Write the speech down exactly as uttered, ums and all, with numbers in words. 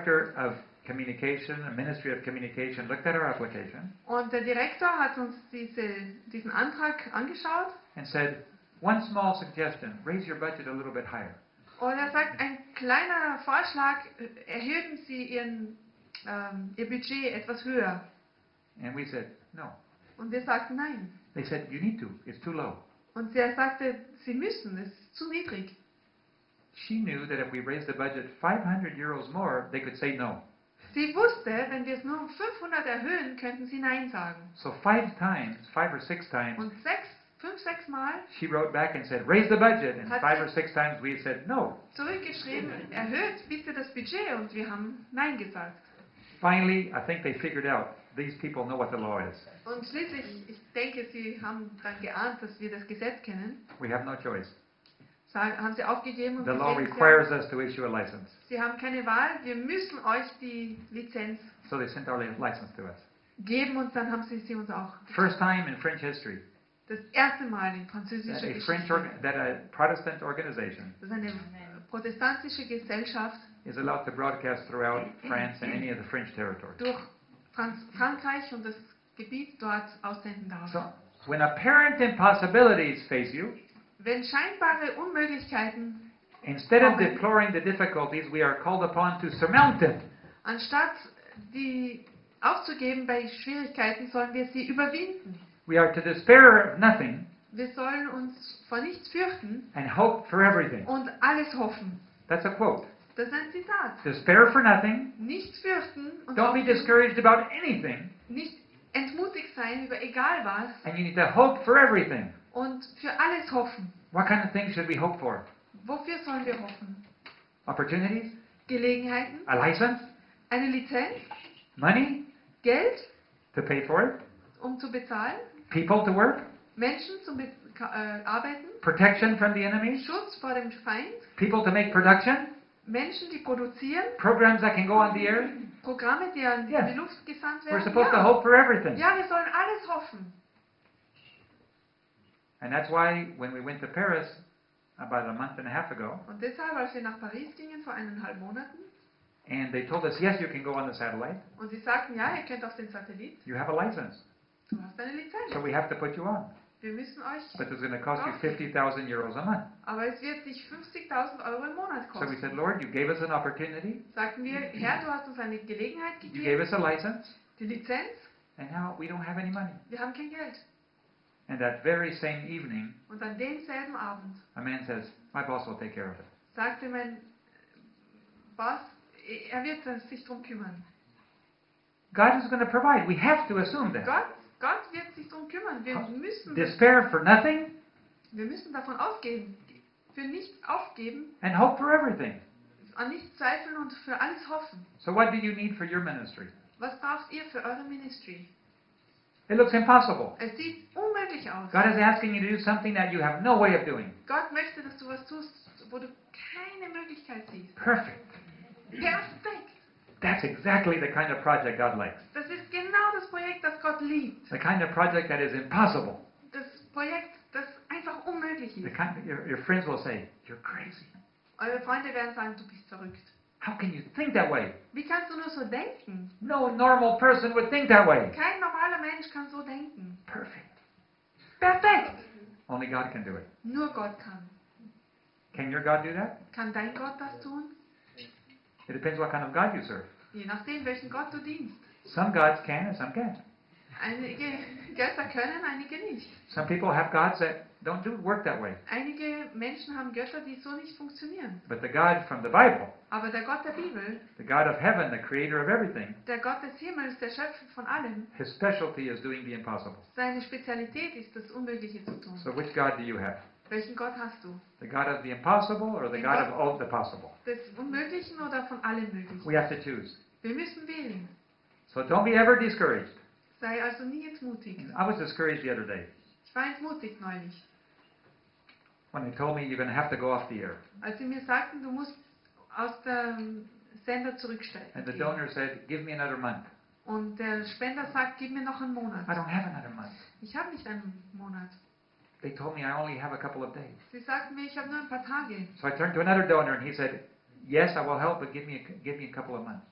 director of communication, the Ministry of Communication, looked at our application Und der Direktor hat uns diese, diesen Antrag angeschaut and said, one small suggestion, raise your budget a little bit higher. und er sagt, ein kleiner Vorschlag, erhöhen Sie Ihren, ähm, Ihr Budget etwas höher. And we said, no. Und wir sagten nein. They said, you need to. It's too low. Und er sagte, Sie müssen, es ist zu niedrig. She knew that if we raised the budget five hundred euros more, they could say no. Sie wusste, wenn wir es nur um fünfhundert erhöhen, könnten Sie nein sagen. So five times, five or six times, Und sechs, fünf, sechs Mal she wrote back and said, raise the budget. And Hat five sie- or six times we said no. zurückgeschrieben, erhöht bitte das Budget, und wir haben nein gesagt. Finally, I think they figured out these people know what the law is. Und schließlich, ich denke, Sie haben dann geahnt, dass wir das Gesetz kennen. We have no choice. Sagen, haben Sie aufgegeben und The law gesagt, requires us to issue a license. Sie haben keine Wahl, wir müssen euch die Lizenz So they sent our li- license to us. geben, und dann haben Sie sie uns auch. First time in French history Das erste Mal in that französischer a French Geschichte, orga- that a Protestant organization dass eine protestantische Gesellschaft is allowed to broadcast throughout France and any of the French territories. durch Franz Frankreich und das Gebiet dort aussenden darf. So when apparent impossibilities face you, Wenn scheinbare Unmöglichkeiten, instead of Amen. deploring the difficulties, we are called upon to surmount them. anstatt die aufzugeben bei Schwierigkeiten, sollen wir sie überwinden. We are to despair of nothing Wir sollen uns vor nichts fürchten and hope for everything. und alles hoffen. That's a quote. Das ist ein Zitat. Despair for nothing. Nichts fürchten und Don't be hoffen, discouraged about anything. nicht entmutigt sein über egal was And you need to hope for everything. und für alles hoffen. What kind of things should we hope for? Wofür sollen wir hoffen? Opportunities? Gelegenheiten, A license? eine Lizenz, Money? Geld, To pay for it? um zu bezahlen, People to work? Menschen zum Be ka- äh, Arbeiten, Protection from the enemy? Schutz vor dem Feind, People to make production? Menschen, die produzieren, Programs that can go on the air? Programme, die an Yes. die Luft gesandt We're werden. supposed to Ja. hope for everything. ja, wir sollen alles hoffen. And that's why when we went to Paris about a month and a half ago, Und deshalb, als wir nach Paris gingen vor eineinhalb Monaten, and they told us, yes, you can go on the satellite, und sie sagten, ja, ihr könnt auf den Satellit, you have a license. du hast eine Lizenz. So we have to put you on. Wir müssen euch, But it's going to cost you fifty thousand euros a month. aber es wird dich fünfzigtausend Euro im Monat So we kosten. said, Lord, you gave us an opportunity, Sagten wir, Herr, du hast uns eine Gelegenheit you gave gegeben, us a license, die Lizenz, and now we don't have any money. wir haben kein Geld. And that very same evening, Und an demselben Abend a man says, my boss will take care of it. sagte mein Boss, er wird sich darum kümmern. God is going to provide. We have to assume that. Gott, Gott wird sich darum kümmern. Wir müssen, Despair for nothing wir müssen davon ausgehen, für nichts aufgeben, and hope for everything. an nichts zweifeln und für alles hoffen. So what do you need for your ministry? Was braucht ihr für eure Ministry? It looks impossible. Es sieht unmöglich aus. God is asking you to do something that you have no way of doing. Gott möchte, dass du was tust, wo du keine Möglichkeit siehst. Perfect. Perfekt. That's exactly the kind of project God likes. Das ist genau das Projekt, das Gott liebt. The kind of project that is impossible. Das Projekt, das einfach unmöglich The ist. kind your, your friends will say, you're crazy. Eure Freunde werden sagen, du bist verrückt. How can you think that way? Wie kannst du nur so denken? No normal person would think that way. Kein normaler Mensch kann so denken. Perfect. Perfekt. Only God can do it. Nur Gott kann. Can your God do that? Kann dein Gott das tun? It depends what kind of God you serve. Je nachdem, welchen Gott du dienst. Some gods can and some can't. Einige Götter können, einige nicht. Some people have gods that don't do work that way. Einige Menschen haben Götter, die so nicht funktionieren. But the God from the Bible, Aber der Gott der Bibel, the God of heaven, the creator of everything, der Gott des Himmels, der Schöpfer von allem, his specialty is doing the impossible. seine Spezialität ist, das Unmögliche zu tun. So which God do you have? Welchen Gott hast du? The God of the impossible or the God of all the possible? Des Unmöglichen oder von allem Möglichen? We have to choose. Wir müssen wählen. So don't be ever discouraged. Sei also nie entmutigt. I was discouraged the other day Ich war entmutigt neulich, when they told me you're going to have to go off the air. als sie mir sagten, du musst aus dem Sender zurücksteigen. And the donor said, give me another month. Und der Spender sagt, gib mir noch einen Monat. I don't have another month. Ich habe nicht einen Monat. They told me I only have a couple of days. Sie sagten mir, ich habe nur ein paar Tage. So I turned to another donor and he said, yes, I will help, but give me a, give me a couple of months.